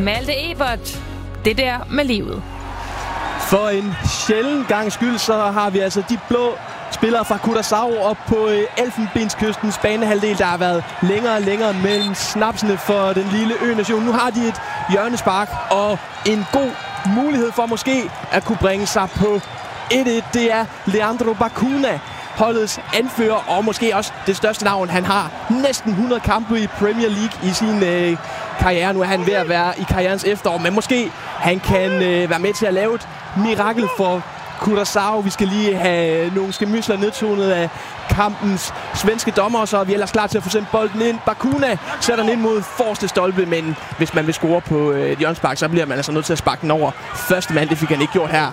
Malte Ebert. Det der med livet. For en sjælden gang skyld, så har vi altså de blå spillere fra Curaçao op på Elfenbenskystens banehalvdel. Der har været længere og længere mellem snapsene for den lille ø-nation. Nu har de et hjørnespark og en god mulighed for måske at kunne bringe sig på 1-1. Det er Leandro Bacuna, holdets anfører, og måske også det største navn. Han har næsten 100 kampe i Premier League i sin karriere. Nu er han ved at være i karrierens efterår, men måske han kan være med til at lave et mirakel for Curaçao. Vi skal lige have nogle skærmysler nedtonet af kampens svenske dommer, så er vi ellers klar til at få sendt bolden ind. Bacuna sætter den ind mod forreste stolpe, men hvis man vil score på et hjørnespark, så bliver man altså nødt til at sparke den over første mand. Det fik han ikke gjort her.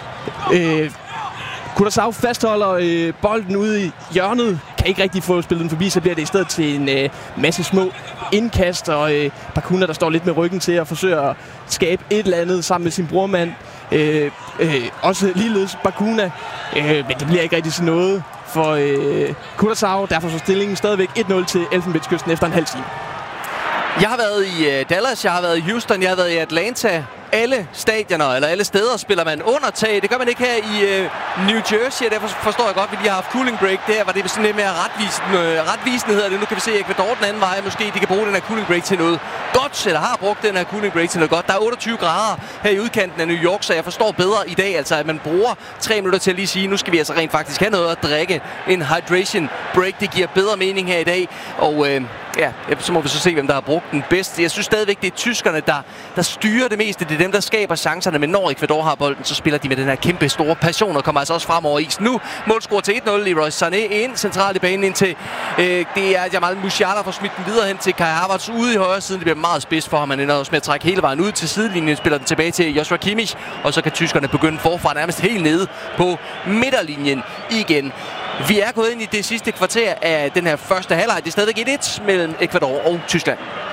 Curaçao fastholder bolden ude i hjørnet. Kan ikke rigtig få spillet den forbi, så bliver det i stedet til en masse små indkast. Og Bacuna, der står lidt med ryggen til at forsøge at skabe et eller andet sammen med sin brormand. Også ligeledes Bacuna. Men det bliver ikke rigtig til noget for Curaçao. Derfor så stillingen stadigvæk 1-0 til Elfenbenskysten efter en halv time. Jeg har været i Dallas, jeg har været i Houston, jeg har været i Atlanta. Alle stadioner, eller alle steder, spiller man under tag. Det gør man ikke her i New Jersey, og derfor forstår jeg godt, at vi lige har haft cooling break. Der var det sådan lidt mere retvisende hedder det. Nu kan vi se Ecuador den anden vej. Måske de kan bruge den her cooling break til noget godt, eller har brugt den her cooling break til noget godt. Der er 28 grader her i udkanten af New York, så jeg forstår bedre i dag, altså at man bruger 3 minutter til at lige sige, nu skal vi altså rent faktisk have noget at drikke. En hydration break, det giver bedre mening her i dag. Og ja, så må vi så se, hvem der har brugt den bedst. Jeg synes stadigvæk, det er tyskerne, der styrer det meste. Det er dem, der skaber chancerne, men når Ecuador har bolden, så spiller de med den her kæmpe store passion og kommer altså også frem over isen. Nu målscore til 1-0. Leroy Sané ind centralt i banen ind til det er Jamal Musiala, der får smidt den videre hen til Kai Havertz ude i højre siden. Det bliver meget spids for ham. Han ender også med at trække hele vejen ud til sidelinjen, spiller den tilbage til Joshua Kimmich, og så kan tyskerne begynde forfra nærmest helt nede på midterlinjen igen. Vi er gået ind i det sidste kvarter af den her første halvleg. Det er stadigvæk 1-1 mellem Ecuador og Tyskland.